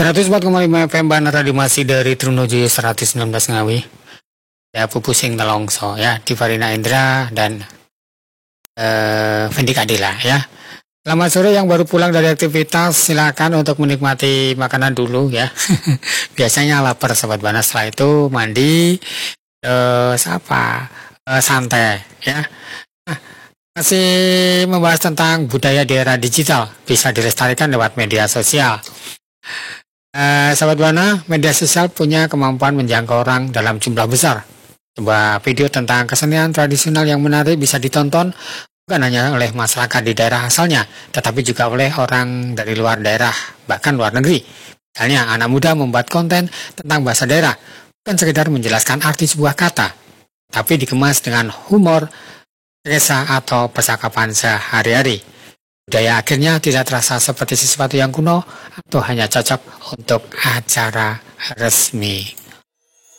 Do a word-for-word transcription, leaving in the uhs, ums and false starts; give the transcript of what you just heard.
seratus empat koma lima F M Banar Radio masih dari Trunojoyo seratus sembilan belas Ngawi. Ya Pupusing Nelongso ya, di Farina Indra dan uh, Fendi Kadila ya. Selamat sore yang baru pulang dari aktivitas, silakan untuk menikmati makanan dulu ya. Biasanya lapar Sobat Banar, setelah itu mandi, terus apa, uh, santai ya. Nah, masih membahas tentang budaya di era digital, bisa dilestarikan lewat media sosial. Uh, Sahabat Banar, media sosial punya kemampuan menjangkau orang dalam jumlah besar. Sebuah video tentang kesenian tradisional yang menarik bisa ditonton bukan hanya oleh masyarakat di daerah asalnya, tetapi juga oleh orang dari luar daerah, bahkan luar negeri. Misalnya, anak muda membuat konten tentang bahasa daerah, bukan sekedar menjelaskan arti sebuah kata, tapi dikemas dengan humor, kisah atau percakapan sehari-hari. Budaya akhirnya tidak terasa seperti sesuatu yang kuno atau hanya cocok untuk acara resmi.